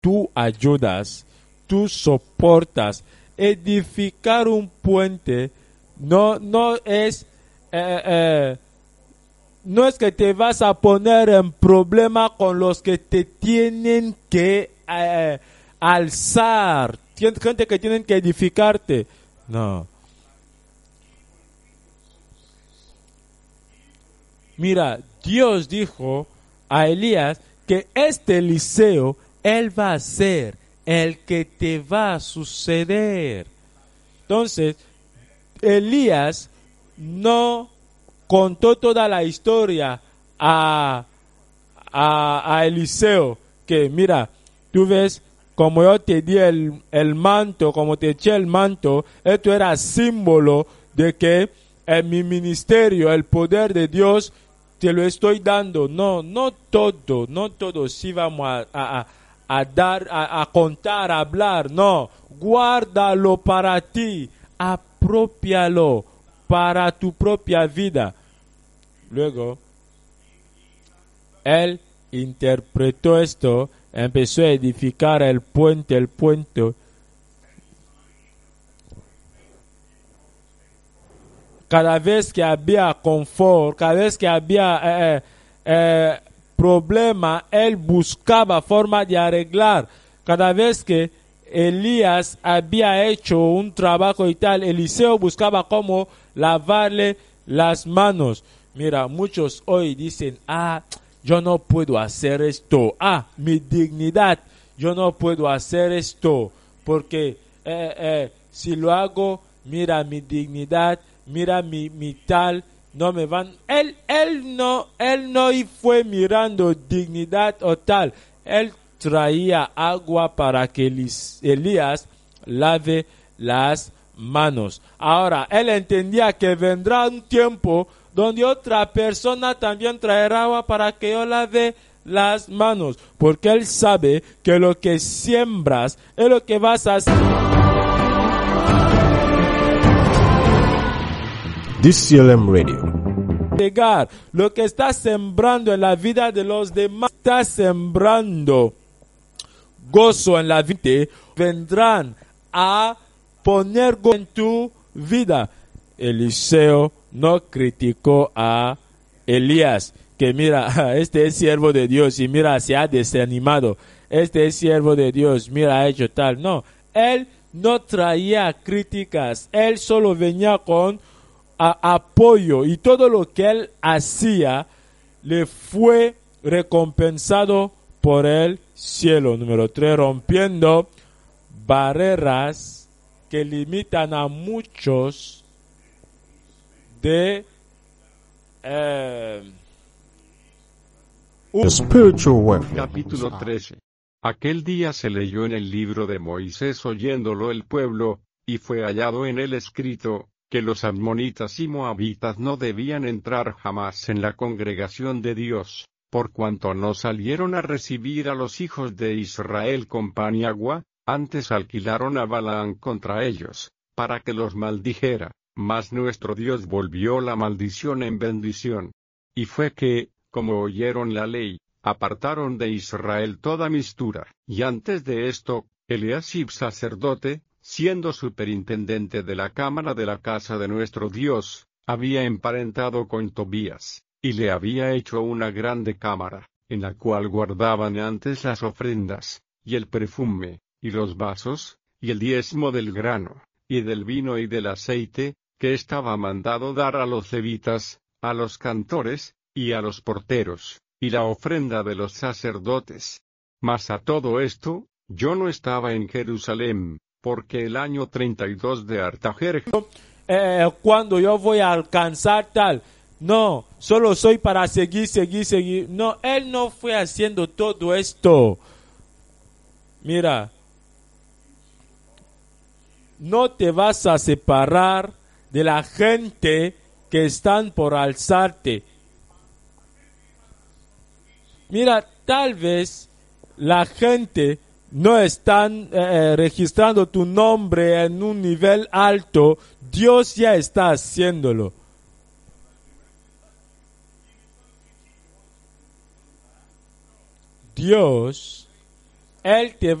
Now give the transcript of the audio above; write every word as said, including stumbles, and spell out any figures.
tú ayudas, tú soportas. Edificar un puente no, no es eh, eh, no es que te vas a poner en problema con los que te tienen que eh, alzar, gente que tienen que edificarte. No. Mira, Dios dijo a Elías que este Eliseo, él va a ser el que te va a suceder. Entonces, Elías no contó toda la historia a, a, a Eliseo, que mira, tú ves, como yo te di el, el manto, como te eché el manto, esto era símbolo de que en mi ministerio, el poder de Dios, te lo estoy dando. No, no todo, no todo sí vamos a, a, a dar, a, a contar, a hablar. No, guárdalo para ti, apropialo para tu propia vida. Luego, él interpretó esto, empezó a edificar el puente, el puente. Cada vez que había confort, cada vez que había eh, eh, problema, él buscaba forma de arreglar. Cada vez que Elías había hecho un trabajo y tal, Eliseo buscaba cómo lavarle las manos. Mira, muchos hoy dicen, ah, yo no puedo hacer esto. Ah, mi dignidad, yo no puedo hacer esto. Porque eh, eh, si lo hago, mira mi dignidad, mira mi, mi tal, no me van. Él, él no, él no fue mirando dignidad o tal. Él traía agua para que Elías lave las manos. Ahora, él entendía que vendrá un tiempo donde otra persona también traerá agua para que yo lave las manos, porque él sabe que lo que siembras es lo que vas a hacer. D C L M Radio. Llegar, lo que estás sembrando en la vida de los demás, estás sembrando gozo en la vida, vendrán a poner gozo en tu vida. Eliseo no criticó a Elías, que mira, este es siervo de Dios y mira, se ha desanimado. Este es siervo de Dios, mira, ha hecho tal. No, él no traía críticas, él solo venía con a, apoyo, y todo lo que él hacía le fue recompensado por el cielo. Número tres, rompiendo barreras que limitan a muchos de eh, The spiritual warfare. Capítulo trece. Aquel día se leyó en el libro de Moisés oyéndolo el pueblo, y fue hallado en él escrito, que los amonitas y moabitas no debían entrar jamás en la congregación de Dios, por cuanto no salieron a recibir a los hijos de Israel con pan y agua, antes alquilaron a Balaam contra ellos, para que los maldijera, mas nuestro Dios volvió la maldición en bendición. Y fue que, como oyeron la ley, apartaron de Israel toda mistura, y antes de esto, Eliasib sacerdote, siendo superintendente de la cámara de la casa de nuestro Dios, había emparentado con Tobías, y le había hecho una grande cámara, en la cual guardaban antes las ofrendas, y el perfume, y los vasos, y el diezmo del grano, y del vino y del aceite, que estaba mandado dar a los levitas, a los cantores, y a los porteros, y la ofrenda de los sacerdotes. Mas a todo esto, yo no estaba en Jerusalén, porque el año treinta y dos de Artajerjes, eh, cuando yo voy a alcanzar tal, no, solo soy para seguir, seguir, seguir. No, él no fue haciendo todo esto. Mira, no te vas a separar de la gente que están por alzarte. Mira, tal vez la gente no están eh, registrando tu nombre en un nivel alto. Dios ya está haciéndolo. Dios Él te